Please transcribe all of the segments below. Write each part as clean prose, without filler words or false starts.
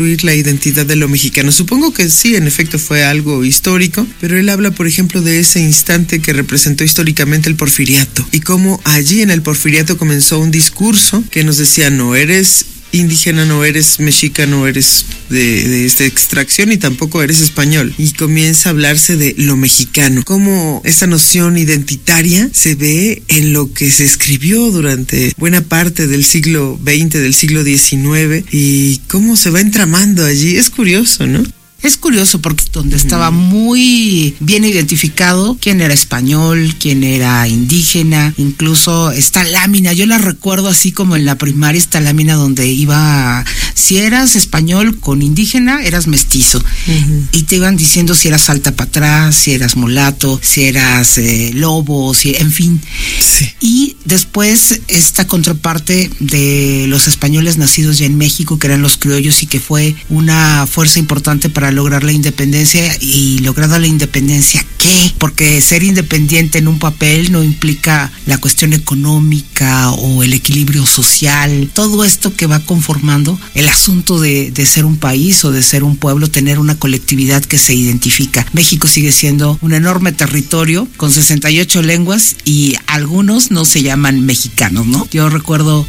la identidad de lo mexicano. Supongo que sí, en efecto fue algo histórico, pero él habla, por ejemplo, de ese instante que representó históricamente el porfiriato y cómo allí en el porfiriato comenzó un discurso que nos decía: no eres indígena, no eres mexica, no eres de esta extracción y tampoco eres español. Y comienza a hablarse de lo mexicano, cómo esta noción identitaria se ve en lo que se escribió durante buena parte del siglo XX, del siglo XIX, y cómo se va entramando allí. Es curioso, ¿no? Es curioso porque donde estaba muy bien identificado quién era español, quién era indígena, incluso esta lámina, yo la recuerdo así como en la primaria, esta lámina donde iba, si eras español con indígena, eras mestizo, y te iban diciendo si eras salta para atrás, si eras mulato, si eras lobo, en fin. Sí. Y después esta contraparte de los españoles nacidos ya en México, que eran los criollos, y que fue una fuerza importante para lograr la independencia. Y lograda la independencia, ¿qué? Porque ser independiente en un papel no implica la cuestión económica o el equilibrio social, todo esto que va conformando el asunto de ser un país o de ser un pueblo, tener una colectividad que se identifica. México sigue siendo un enorme territorio con 68 lenguas y algunos no se llaman mexicanos, ¿no? Yo recuerdo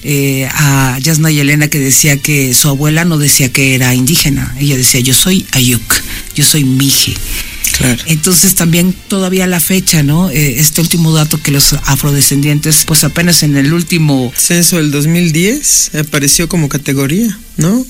a Yasna y Elena que decía que su abuela no decía que era indígena, ella decía: yo soy Ayuk, yo soy Mije. Claro. Entonces también todavía a la fecha, ¿no? Este último dato que los afrodescendientes, pues apenas en el último censo del 2010 apareció como categoría, ¿no?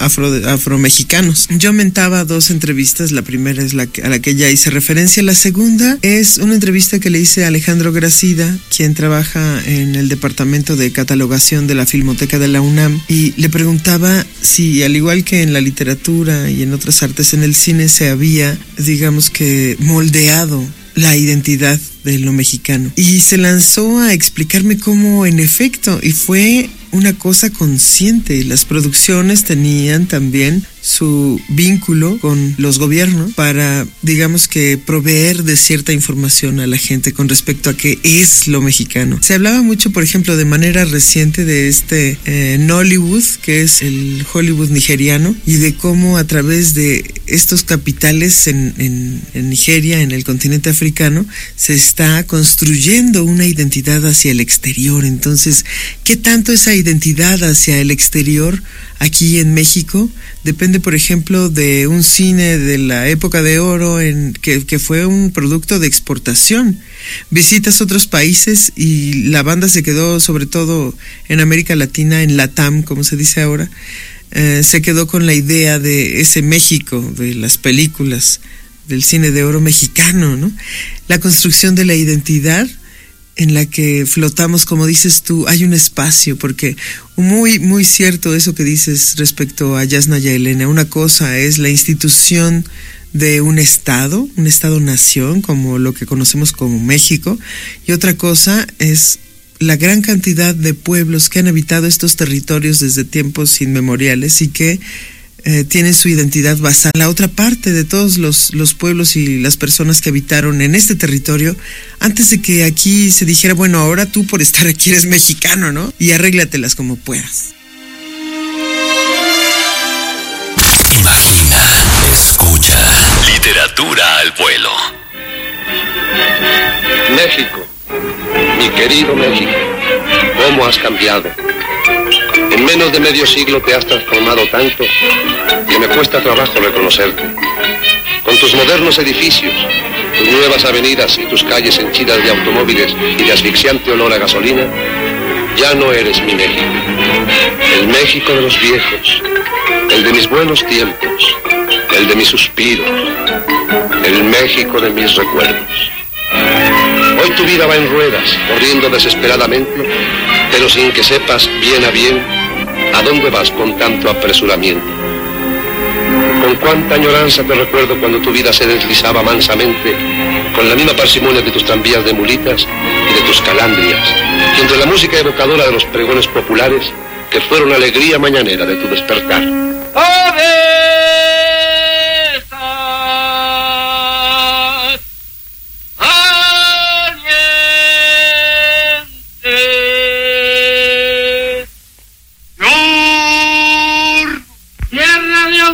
Afromexicanos. Yo mentaba 2 entrevistas, la primera es a la que ya hice referencia, la segunda es una entrevista que le hice a Alejandro Gracida, quien trabaja en el departamento de catalogación de la Filmoteca de la UNAM, y le preguntaba si, al igual que en la literatura y en otras artes, en el cine se había, digamos que, moldeado la identidad de lo mexicano, y se lanzó a explicarme cómo en efecto, y fue una cosa consciente. Las producciones tenían también su vínculo con los gobiernos para, digamos que, proveer de cierta información a la gente con respecto a qué es lo mexicano. Se hablaba mucho, por ejemplo, de manera reciente de este Nollywood, que es el Hollywood nigeriano, y de cómo a través de estos capitales en Nigeria, en el continente africano, se está construyendo una identidad hacia el exterior. Entonces, ¿qué tanto esa identidad hacia el exterior aquí en México depende, por ejemplo, de un cine de la época de oro que fue un producto de exportación? Visitas otros países y la banda se quedó, sobre todo en América Latina, en LATAM, como se dice ahora, se quedó con la idea de ese México, de las películas, del cine de oro mexicano, ¿no? La construcción de la identidad en la que flotamos, como dices tú, hay un espacio, porque muy, muy cierto eso que dices respecto a Yasna y a Elena. Una cosa es la institución de un Estado-nación, como lo que conocemos como México, y otra cosa es la gran cantidad de pueblos que han habitado estos territorios desde tiempos inmemoriales y que tienen su identidad basada en la otra parte de todos los pueblos y las personas que habitaron en este territorio antes de que aquí se dijera: bueno, ahora tú por estar aquí eres mexicano, ¿no? Y arréglatelas como puedas. Imagina, escucha. Literatura al vuelo. México, mi querido México, ¿cómo has cambiado? En menos de medio siglo te has transformado tanto que me cuesta trabajo reconocerte. Con tus modernos edificios, tus nuevas avenidas y tus calles henchidas de automóviles y de asfixiante olor a gasolina, ya no eres mi México. El México de los viejos, el de mis buenos tiempos, el de mis suspiros, el México de mis recuerdos. Hoy tu vida va en ruedas, corriendo desesperadamente, pero sin que sepas bien a dónde vas con tanto apresuramiento. Con cuánta añoranza te recuerdo cuando tu vida se deslizaba mansamente, con la misma parsimonia de tus tranvías de mulitas y de tus calandrias, y entre la música evocadora de los pregones populares que fueron alegría mañanera de tu despertar. ¡Ave!